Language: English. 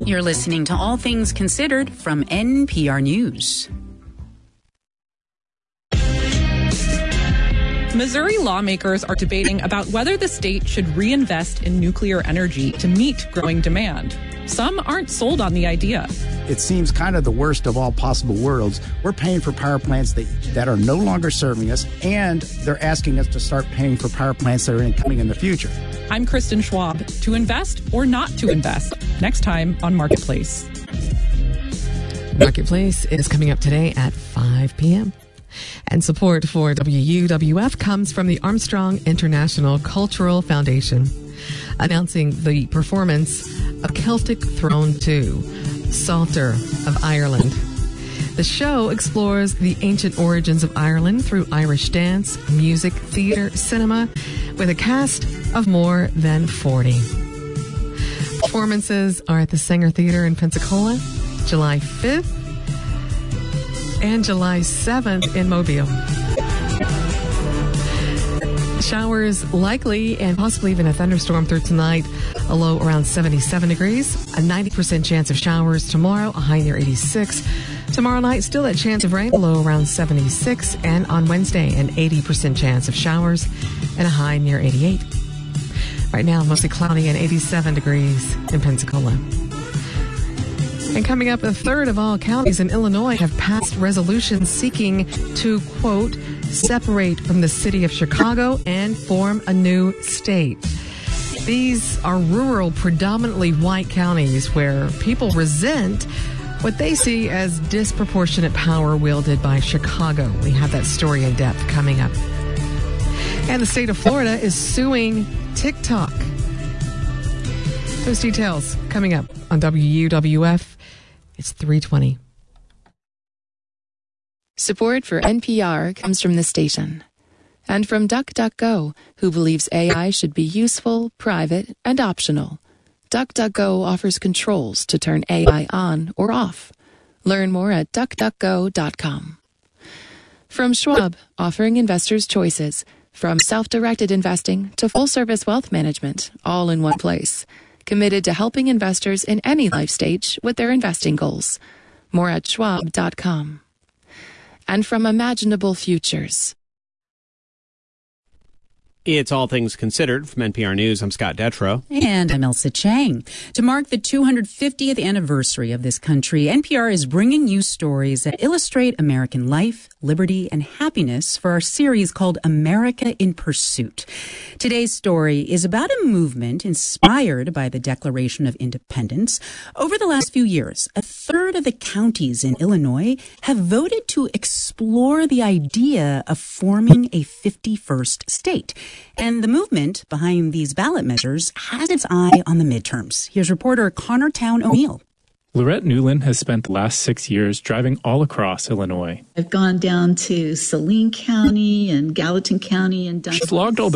You're listening to All Things Considered from NPR News. Missouri lawmakers are debating about whether the state should reinvest in nuclear energy to meet growing demand. Some aren't sold on the idea. It seems kind of the worst of all possible worlds. We're paying for power plants that are no longer serving us, and they're asking us to start paying for power plants that are coming in the future. I'm Kristen Schwab. To invest or not to invest? Next time on Marketplace. Marketplace is coming up today at 5 p.m. And support for WUWF comes from the Armstrong International Cultural Foundation, announcing the performance of Celtic Throne 2, Psalter of Ireland. The show explores the ancient origins of Ireland through Irish dance, music, theater, cinema, with a cast of more than 40. Performances are at the Sanger Theater in Pensacola, July 5th, and July 7th in Mobile. Showers likely and possibly even a thunderstorm through tonight. A low around 77 degrees. A 90% chance of showers tomorrow, a high near 86. Tomorrow night, still a chance of rain, a low around 76. And on Wednesday, an 80% chance of showers and a high near 88. Right now, mostly cloudy and 87 degrees in Pensacola. And coming up, a third of all counties in Illinois have passed resolutions seeking to, quote, separate from the city of Chicago and form a new state. These are rural, predominantly white counties where people resent what they see as disproportionate power wielded by Chicago. We have that story in depth coming up. And the state of Florida is suing TikTok. Those details coming up on WUWF. It's 3:20. Support for NPR comes from the station and from DuckDuckGo, who believes AI should be useful, private, and optional. DuckDuckGo offers controls to turn AI on or off. Learn more at duckduckgo.com. From Schwab, offering investors choices, from self-directed investing to full-service wealth management, all in one place. Committed to helping investors in any life stage with their investing goals. More at schwab.com. And from Imaginable Futures. It's All Things Considered from NPR News. I'm Scott Detrow. And I'm Elsa Chang. To mark the 250th anniversary of this country, NPR is bringing you stories that illustrate American life, liberty, and happiness for our series called America in Pursuit. Today's story is about a movement inspired by the Declaration of Independence. Over the last few years, a third of the counties in Illinois have voted to explore the idea of forming a 51st state. And the movement behind these ballot measures has its eye on the midterms. Here's reporter Connor Town O'Neill. Lorette Newland has spent the last 6 years driving all across Illinois. I've gone down to Saline County and Gallatin County and done. She's logged all